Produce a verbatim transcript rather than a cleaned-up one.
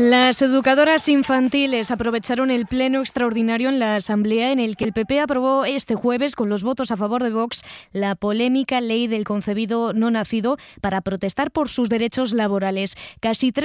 Las educadoras infantiles aprovecharon el pleno extraordinario en la Asamblea en el que el P P aprobó este jueves, con los votos a favor de Vox, la polémica ley del concebido no nacido para protestar por sus derechos laborales. Casi tres